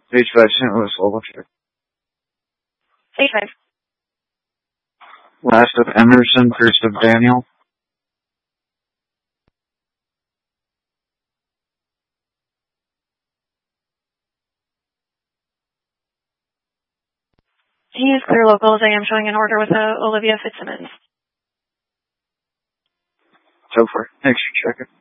Page 5, St. Louis, level check. Page 5. Last of Emerson, first of Daniel. He is clear locals. I am showing an order with Olivia Fitzsimmons. So far. Thanks for checking.